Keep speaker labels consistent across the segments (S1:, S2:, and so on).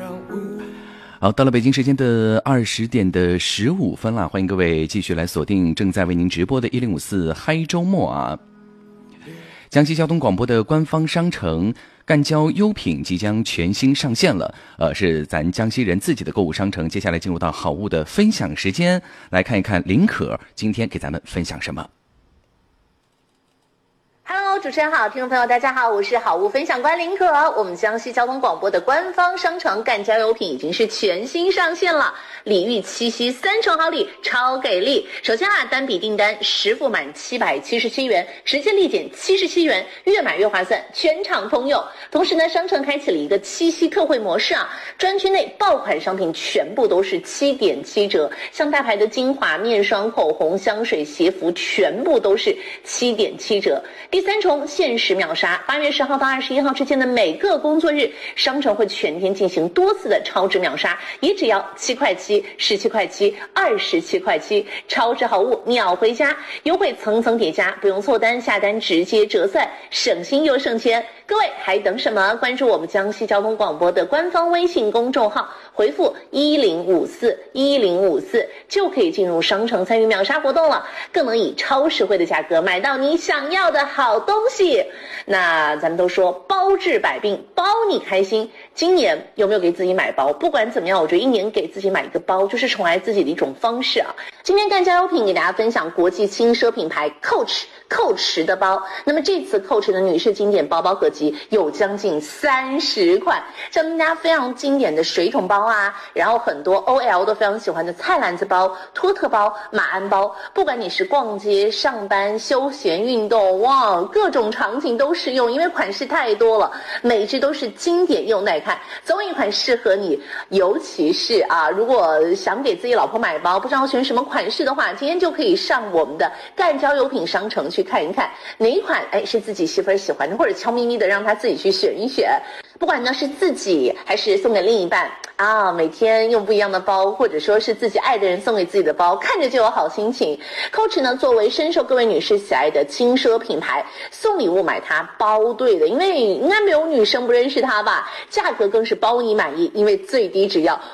S1: 好，到了北京时间的20点的15分了，欢迎各位继续来锁定正在为您直播的1054嗨周末啊！江西交通广播的官方商城赣交优品即将全新上线了，是咱江西人自己的购物商城。接下来进入到好物的分享时间，来看一看林可今天给咱们分享什么。
S2: Hello， 主持人好，听众朋友大家好，我是好物分享官林可。我们江西交通广播的官方商城赣交优品已经是全新上线了，礼遇七夕3重好礼，超给力。首先单笔订单10付满777元，直接立减77元，越买越划算，全场通用。同时呢，商城开启了一个七夕特惠模式专区内爆款商品全部都是7.7折，像大牌的精华、面霜、口红、香水、鞋服全部都是7.7折。第3重限时秒杀，8月10号到21号之间的每个工作日，商城会全天进行多次的超值秒杀，也只要7块7、17块7、27块7，超值好物秒回家，优惠层层叠加，不用凑单，下单直接折算，省心又省钱。各位还等什么？关注我们江西交通广播的官方微信公众号，回复1054就可以进入商城参与秒杀活动了，更能以超实惠的价格买到你想要的好东西。那咱们都说包治百病，包你开心。今年有没有给自己买包？不管怎么样，我觉得一年给自己买一个包，就是宠爱自己的一种方式今天赣交优品给大家分享国际轻奢品牌 Coach 的包。那么这次 Coach 的女士经典包包合集有将近30款，像大家非常经典的水桶包然后很多 OL 都非常喜欢的菜篮子包、托特包、马鞍包，不管你是逛街、上班、休闲、运动，各种场景都适用，因为款式太多了，每只都是经典又耐看，总有一款适合你。尤其是如果想给自己老婆买包，不知道选什么款式的话，今天就可以上我们的赣交优品商城去看一看，哪一款是自己媳妇儿喜欢的，或者悄咪咪的让她自己去选一选。不管呢是自己还是送给另一半每天用不一样的包，或者说是自己爱的人送给自己的包，看着就有好心情。Coach 呢作为深受各位女士喜爱的轻奢品牌，送礼物买它包对的，因为应该没有女生不认识它吧。价格更是包你满意，因为最低只要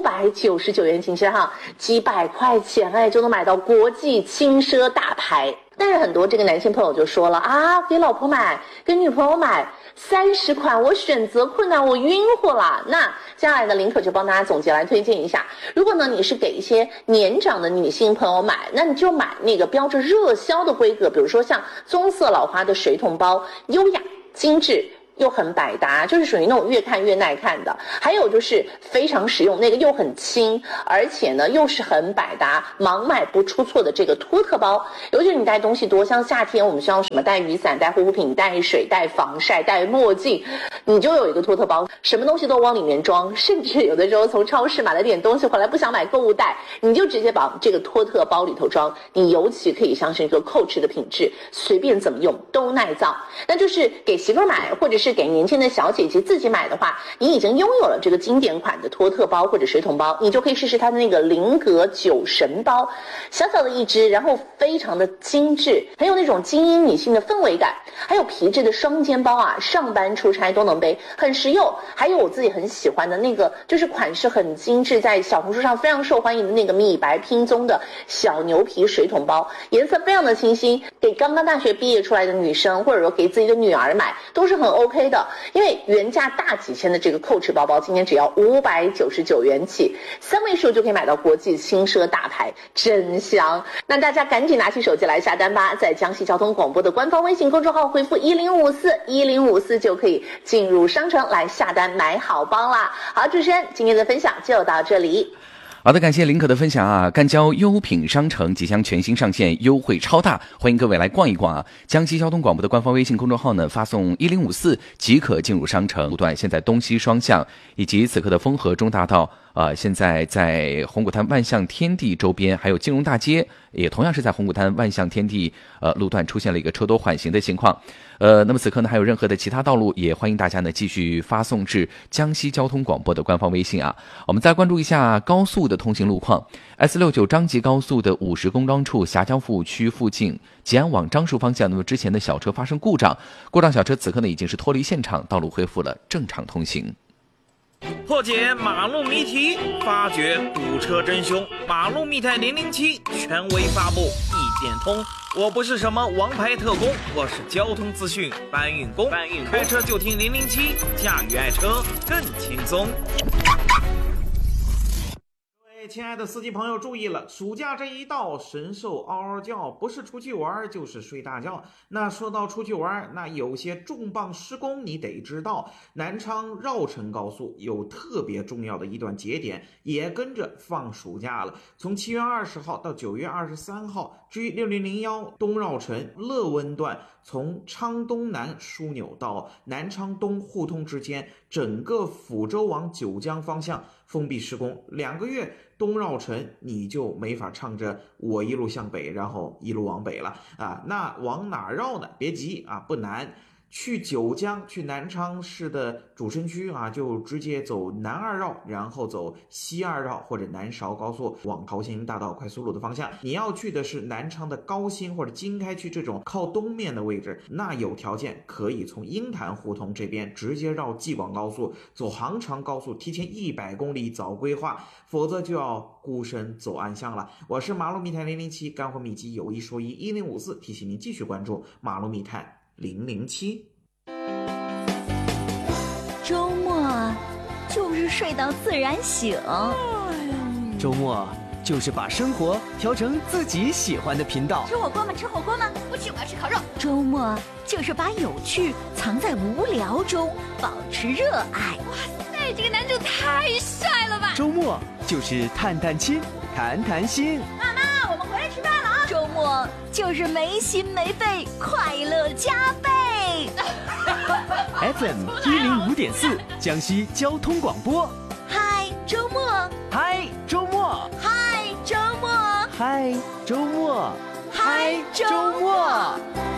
S2: 599元，请记几百块钱就能买到国际轻奢大牌。但是很多这个男性朋友就说了给老婆买，给女朋友买30款，我选择困难，我晕乎了。那接下来呢，林可就帮大家总结来推荐一下。如果呢你是给一些年长的女性朋友买，那你就买那个标着热销的规格，比如说像棕色老花的水桶包，优雅精致又很百搭，就是属于那种越看越耐看的。还有就是非常实用，那个又很轻，而且呢又是很百搭，盲买不出错的这个托特包。尤其是你带东西多，像夏天我们需要什么带雨伞、带护肤品、带水、带防晒、带墨镜，你就有一个托特包，什么东西都往里面装。甚至有的时候从超市买了点东西回来不想买购物袋，你就直接把这个托特包里头装。你尤其可以相信一个 Coach 的品质，随便怎么用都耐造。那就是给媳妇买，或者是给年轻的小姐姐自己买的话，你已经拥有了这个经典款的托特包或者水桶包，你就可以试试它的那个菱格酒神包，小小的一只，然后非常的精致，很有那种精英女性的氛围感。还有皮质的双肩包上班出差都能背，很实用。还有我自己很喜欢的那个，就是款式很精致，在小红书上非常受欢迎的那个米白拼棕的小牛皮水桶包，颜色非常的清新，给刚刚大学毕业出来的女生，或者说给自己的女儿买都是很 OK 的。因为原价大几千的这个 Coach 包包，今天只要599元起，3位数就可以买到国际轻奢大牌，真香。那大家赶紧拿起手机来下单吧，在江西交通广播的官方微信公众号回复1054就可以进入商城来下单买好包啦。好，主持人今天的分享就到这里。
S1: 好的，感谢林可的分享赣交优品商城即将全新上线，优惠超大，欢迎各位来逛一逛江西交通广播的官方微信公众号呢，发送1054即可进入商城。路段现在东西双向，以及此刻的丰河中大道现在在红谷滩万象天地周边，还有金融大街，也同样是在红谷滩万象天地路段出现了一个车多缓行的情况。那么此刻呢，还有任何的其他道路，也欢迎大家呢继续发送至江西交通广播的官方微信我们再关注一下高速的通行路况。S69张集高速的50公庄处峡江服务区附近，吉安往樟树方向，那么之前的小车发生故障小车此刻呢已经是脱离现场，道路恢复了正常通行。
S3: 破解马路谜题，发掘堵车真凶。马路密探007权威发布，一点通。我不是什么王牌特工，我是交通资讯搬运工。开车就听007，驾驭爱车更轻松。亲爱的司机朋友注意了，暑假这一到，神兽嗷嗷叫，不是出去玩就是睡大觉。那说到出去玩，那有些重磅施工你得知道，南昌绕城高速有特别重要的一段节点也跟着放暑假了，从7月20号到9月23号，G6001东绕城乐温段从昌东南枢纽到南昌东互通之间，整个抚州往九江方向封闭施工2个月，东绕城你就没法唱着我一路向北，然后一路往北了啊。那往哪绕呢？别急啊，不难。去九江，去南昌市的主城区啊，就直接走南2绕，然后走西2绕或者南韶高速往桃兴大道快速路的方向。你要去的是南昌的高新或者经开区这种靠东面的位置，那有条件可以从鹰潭胡同这边直接绕济广高速，走杭长高速，提前100公里早规划，否则就要孤身走暗巷了。我是马路密探007，干货秘籍有一说一1054，提醒您继续关注马路密探007。
S4: 周末就是睡到自然醒，
S5: 周末就是把生活调成自己喜欢的频道。
S4: 吃火锅吗？吃火锅吗？不去，我要吃烤肉。周末就是把有趣藏在无聊中，保持热爱。
S6: 哇塞，这个男主太帅了吧！
S5: 周末就是探探亲，谈谈心。
S4: 妈妈，我们回来吃饭了啊！周末就是没心没肺，快乐加倍。
S5: FM 105.4，江西交通广播。
S4: 嗨，周末！
S5: 嗨，周末！
S4: 嗨，周末！
S5: 嗨，周末！
S4: 嗨，周末！